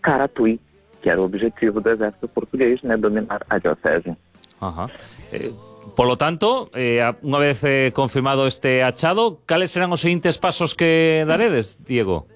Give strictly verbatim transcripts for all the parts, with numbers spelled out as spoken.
Caratui, que era o objetivo do exército português, né, dominar a diocese. Ajá. Eh, por lo tanto, eh, unha vez eh, confirmado este achado, cales serán os seguintes pasos que daredes, Diego?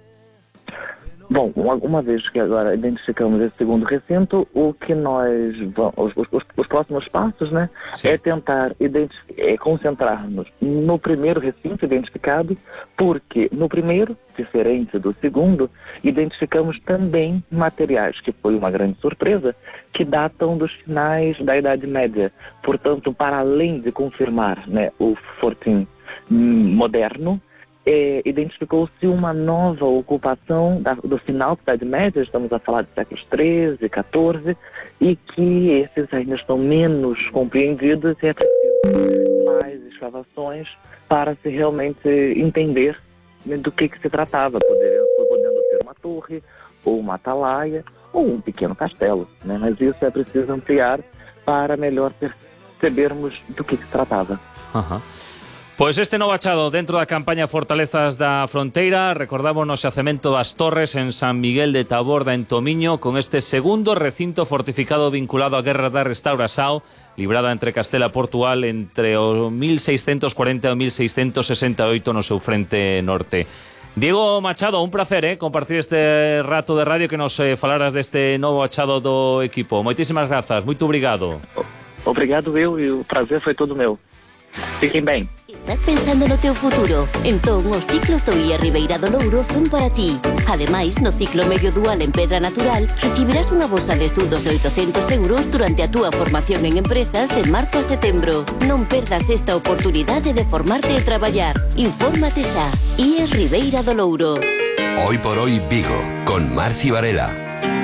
Bom, uma, uma vez que agora identificamos esse segundo recinto, o que nós vamos, os, os, os próximos passos, né, Sim. é tentar é concentrar-nos no primeiro recinto identificado, porque no primeiro, diferente do segundo, identificamos também materiais, que foi uma grande surpresa, que datam dos finais da Idade Média. Portanto, para além de confirmar, né, o fortim moderno, É, identificou-se uma nova ocupação da, do final da Idade Média, estamos a falar de séculos treze, quatorze, e que esses ainda estão menos compreendidos e é preciso mais escavações para se realmente entender do que, que se tratava, podendo, podendo ser uma torre, ou uma atalaia, ou um pequeno castelo, né? Mas isso é preciso ampliar para melhor percebermos do que, que se tratava. Ajá. Pois este novo achado dentro da campaña Fortalezas da Fronteira, recordamos no xacemento das Torres en San Miguel de Taborda en Tomiño, con este segundo recinto fortificado vinculado á Guerra da Restauração, librada entre Castela e Portugal entre o mil seiscentos cuarenta e o mil seiscentos sesenta e oito no seu frente norte. Diego Machado, un placer eh, compartir este rato de radio que nos eh, falaras deste novo achado do equipo. Moitísimas grazas, moito obrigado. Obrigado eu e o prazer foi todo meu. Fiquem bem. ¿Estás pensando no teu futuro? Entón, os ciclos do I E Ribeira do Louro son para ti. Ademais, no ciclo medio dual en Pedra Natural, recibirás unha bolsa de estudos de oitocentos euros durante a túa formación en empresas de marzo a setembro. Non perdas esta oportunidade de formarte e traballar. Infórmate xa. I E Ribeira do Louro. Hoy por hoy Vigo, con Marci Varela.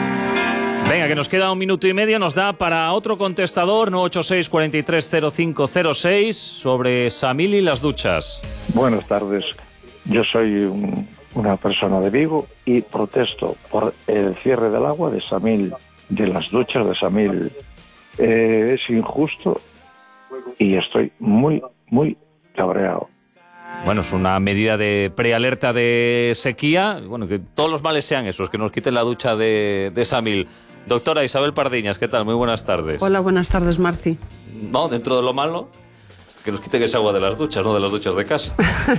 Venga, que nos queda un minuto y medio, nos da para otro contestador, nueve ocho seis, cuatro tres cero cinco cero seis, sobre Samil y las duchas. Buenas tardes, yo soy un, una persona de Vigo y protesto por el cierre del agua de Samil, de las duchas de Samil. Eh, es injusto y estoy muy, muy cabreado. Bueno, es una medida de prealerta de sequía. Bueno, que todos los males sean esos, que nos quiten la ducha de, de Samil. Doctora Isabel Pardiñas, ¿qué tal? Muy buenas tardes. Hola, buenas tardes, Marci. No, dentro de lo malo, que nos quiten esa agua de las duchas, no de las duchas de casa.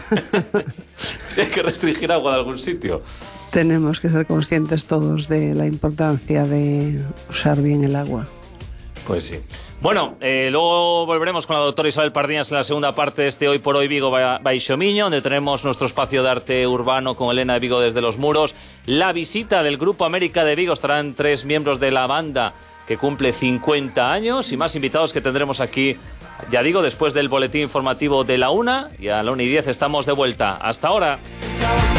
Si hay que restringir agua de algún sitio. Tenemos que ser conscientes todos de la importancia de usar bien el agua. Pues sí. Bueno, eh, luego volveremos con la doctora Isabel Pardiñas en la segunda parte de este Hoy por Hoy Vigo Baixo Miño, donde tenemos nuestro espacio de arte urbano con Elena de Vigo desde los muros. La visita del Grupo América de Vigo, estarán tres miembros de la banda que cumple cincuenta años y más invitados que tendremos aquí, ya digo, después del boletín informativo de la una, y a la una y diez estamos de vuelta. Hasta ahora.